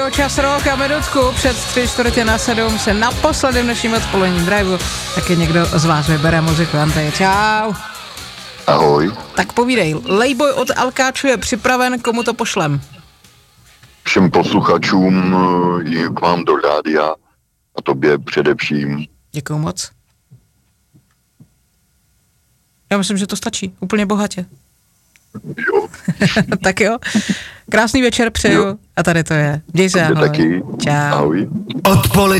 rádiu, čas rok a minutku před 6:45 se naposledy v dnešním odpoledním driveu taky někdo z vás vybere muziku. Anteje, čau. Ahoj. Tak povídej, Lejboj od Alkáčů je připraven, komu to pošlem? Všem posluchačům k vám do rádia a tobě především. Děkuju moc. Já myslím, že to stačí, úplně bohatě. Jo. Tak jo, krásný večer přeju a tady to je. Měj se, ahoj. Taky. Čau. Ahoj. Odpoledne.